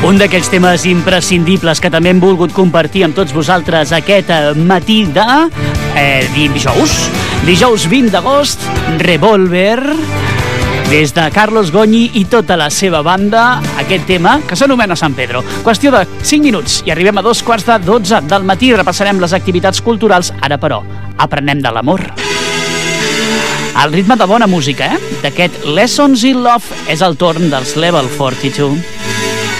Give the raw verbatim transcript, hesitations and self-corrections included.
Un d'aquells temes imprescindibles que també hem volgut compartir amb tots vosaltres aquest matí de eh, dijous. Dijous vint d'agost, Revolver, des de Carlos Goñi i tota la seva banda, aquest tema que s'anomena San Pedro. Qüestió de cinc minuts i arribem a dos quarts de dotze del matí. Repassarem les activitats culturals. Ara, però, aprenem de l'amor. Al ritme de bona música, eh? D'aquest Lessons in Love és el torn dels Level quaranta-dos.